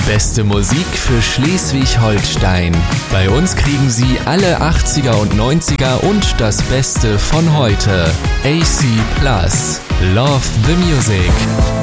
Beste Musik für Schleswig-Holstein. Bei uns kriegen Sie alle 80er und 90er und das Beste von heute. AC Plus. Love the Music.